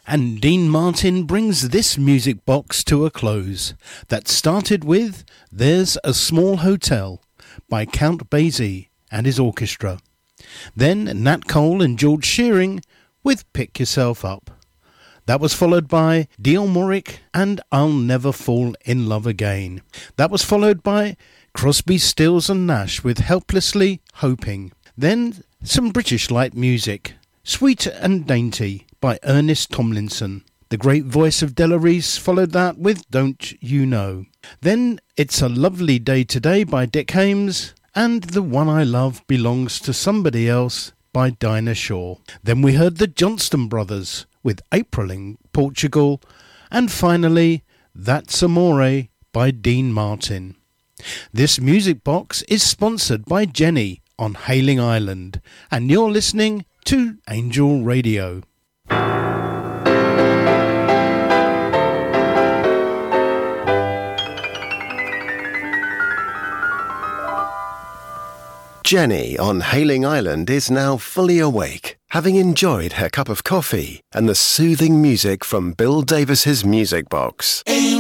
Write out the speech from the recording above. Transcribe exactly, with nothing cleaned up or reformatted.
And Dean Martin brings this music box to a close. That started with There's a Small Hotel by Count Basie and his orchestra. Then Nat Cole and George Shearing with Pick Yourself Up. That was followed by Dionne Warwick and I'll Never Fall in Love Again. That was followed by Crosby, Stills and Nash with Helplessly Hoping. Then some British light music. Sweet and Dainty by Ernest Tomlinson. The great voice of Della Reese followed that with Don't You Know. Then It's a Lovely Day Today by Dick Haymes. And The One I Love Belongs to Somebody Else by Dinah Shore. Then we heard the Johnston Brothers with April in Portugal. And finally, That's Amore by Dean Martin. This music box is sponsored by Jenny on Hailing Island. And you're listening to Angel Radio. Jenny on Hailing Island is now fully awake, having enjoyed her cup of coffee and the soothing music from Bill Davis's music box.